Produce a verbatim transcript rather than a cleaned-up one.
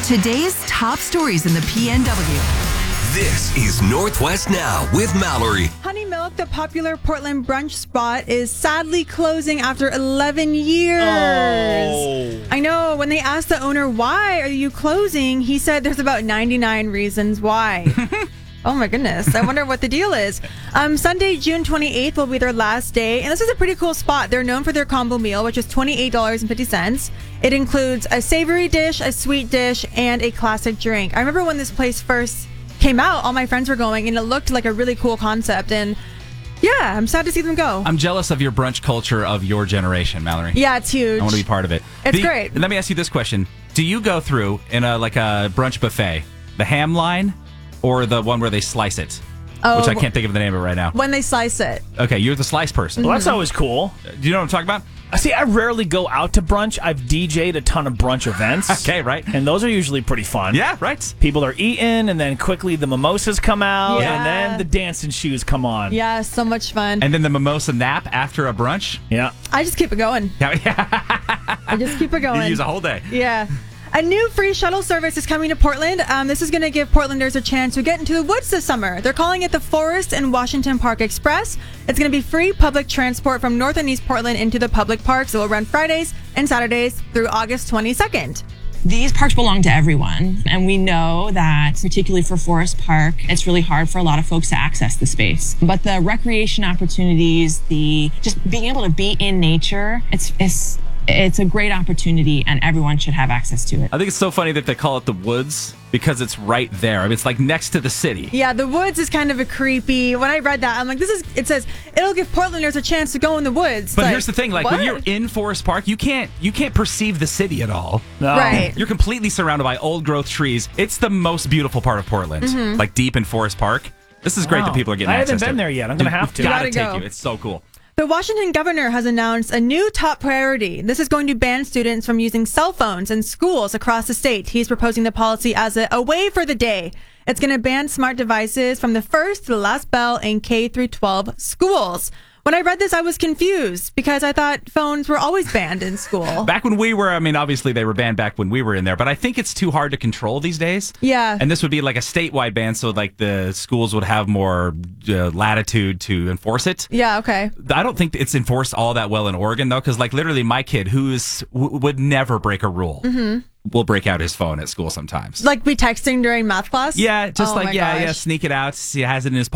Today's top stories in the P N W. This is Northwest Now with Mallory. Honey Milk, the popular Portland brunch spot, is sadly closing after eleven years. Oh. I know. When they asked the owner, why are you closing? He said there's about ninety-nine reasons why. Oh my goodness. I wonder what the deal is. Um, Sunday, June twenty-eighth will be their last day. And this is a pretty cool spot. They're known for their combo meal, which is twenty-eight dollars and fifty cents. It includes a savory dish, a sweet dish, and a classic drink. I remember when this place first came out, all my friends were going, and it looked like a really cool concept. And yeah, I'm sad to see them go. I'm jealous of your brunch culture of your generation, Mallory. Yeah, it's huge. I want to be part of it. It's The- great. Let me ask you this question. Do you go through in a like a brunch buffet, the ham line or the one where they slice it? Oh, Which I can't think of the name of it right now. when they slice it. Okay, you're the slice person. Well, that's always cool. Do you know what I'm talking about? See, I rarely go out to brunch. I've D J'd a ton of brunch events. Okay, right. And those are usually pretty fun. Yeah, right. People are eating, and then quickly the mimosas come out, Yeah. and then the dancing shoes come on. Yeah, so much fun. And then the mimosa nap after a brunch. Yeah. I just keep it going. Yeah, I just keep it going. you use a whole day. Yeah. A new free shuttle service is coming to Portland. Um, this is going to give Portlanders a chance to get into the woods this summer. They're calling it the Forest and Washington Park Express. It's going to be free public transport from North and East Portland into the public parks. It will run Fridays and Saturdays through August twenty-second. These parks belong to everyone, and we know that, particularly for Forest Park, it's really hard for a lot of folks to access the space. But the recreation opportunities, the just being able to be in nature, it's it's it's a great opportunity, and everyone should have access to it. I think it's so funny that they call it the woods because it's right there. I mean, it's like next to the city. Yeah, the woods is kind of a creepy. When I read that, I'm like, this is. It says it'll give Portlanders a chance to go in the woods. But Like, here's the thing: like what? when you're in Forest Park, you can't you can't perceive the city at all. No. Right. You're completely surrounded by old growth trees. It's the most beautiful part of Portland, Mm-hmm. like deep in Forest Park. This is great Wow. that people are getting I access haven't been to. there yet. I'm gonna Dude, have to. Gotta You take gotta go. you. It's so cool. The Washington governor has announced a new top priority. This is going to ban students from using cell phones in schools across the state. He's proposing the policy as a, a way for the day. It's going to ban smart devices from the first to the last bell in K through twelve schools. When I read this, I was confused because I thought phones were always banned in school. Back when we were, I mean, obviously they were banned back when we were in there, but I think it's too hard to control these days. Yeah. And this would be like a statewide ban, so like the schools would have more uh, latitude to enforce it. Yeah, okay. I don't think it's enforced all that well in Oregon, though, because like literally my kid, who is w- would never break a rule, Mm-hmm. will break out his phone at school sometimes. Like be texting during math class? Yeah, just Oh like, my yeah, gosh. yeah, sneak it out. He has it in his